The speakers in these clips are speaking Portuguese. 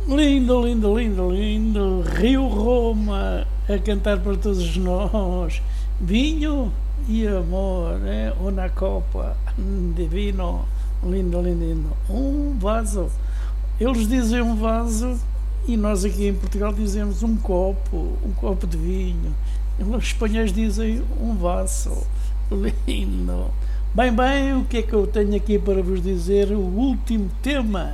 Lindo, lindo, lindo, lindo. Rio Roma a cantar para todos nós. Vinho e amor, uma copa de vino. Lindo, lindo, lindo. Um vaso. Eles dizem um vaso e nós aqui em Portugal dizemos um copo de vinho. Os espanhóis dizem um vaso. Lindo. Bem, bem, o que é que eu tenho aqui para vos dizer? O último tema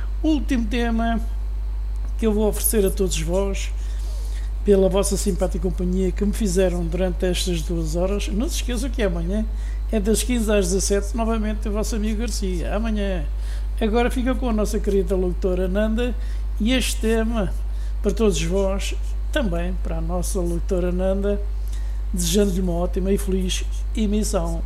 que eu vou oferecer a todos vós pela vossa simpática companhia que me fizeram durante estas 2 horas. Não se esqueçam que amanhã é das 15 às 17, novamente o vosso amigo Garcia. Amanhã. Agora fica com a nossa querida locutora Nanda e este tema para todos vós, também para a nossa locutora Nanda, desejando-lhe uma ótima e feliz emissão.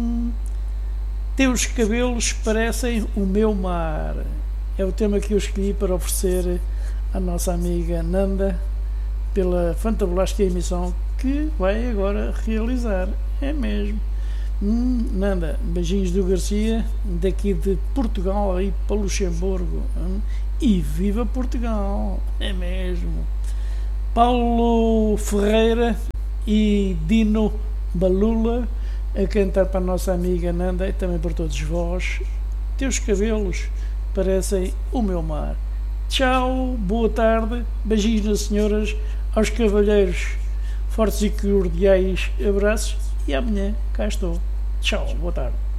Teus cabelos parecem o meu mar. É o tema que eu escolhi para oferecer à nossa amiga Nanda pela fantabulástica emissão que vai agora realizar. É mesmo. Nanda, beijinhos do Garcia, daqui de Portugal aí para Luxemburgo. E viva Portugal! É mesmo. Paulo Ferreira e Dino Balula a cantar para a nossa amiga Nanda e também para todos vós. Teus cabelos parecem o meu mar. Tchau, boa tarde, beijinhos nas senhoras, aos cavalheiros, fortes e cordiais abraços e amanhã cá estou. Tchau, boa tarde.